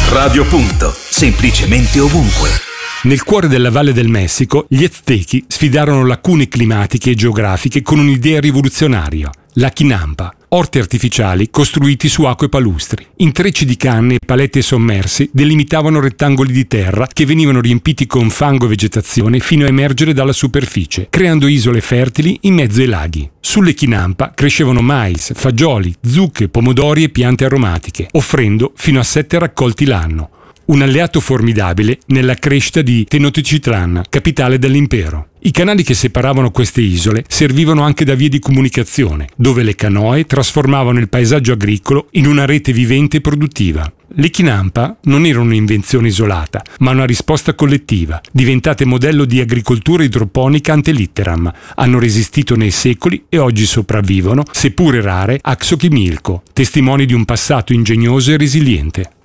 Radio Punto, semplicemente ovunque. Nel cuore della Valle del Messico, gli Aztechi sfidarono lacune climatiche e geografiche con un'idea rivoluzionaria, la chinampa, orti artificiali costruiti su acque palustri. Intrecci di canne e palette sommersi delimitavano rettangoli di terra che venivano riempiti con fango e vegetazione fino a emergere dalla superficie, creando isole fertili in mezzo ai laghi. Sulle chinampa crescevano mais, fagioli, zucche, pomodori e piante aromatiche, offrendo fino a 7 raccolti l'anno. Un alleato formidabile nella crescita di Tenochtitlan, capitale dell'impero. I canali che separavano queste isole servivano anche da vie di comunicazione, dove le canoe trasformavano il paesaggio agricolo in una rete vivente e produttiva. Le chinampa non erano un'invenzione isolata, ma una risposta collettiva, diventate modello di agricoltura idroponica ante litteram. Hanno resistito nei secoli e oggi sopravvivono, seppure rare, a Xochimilco, testimoni di un passato ingegnoso e resiliente.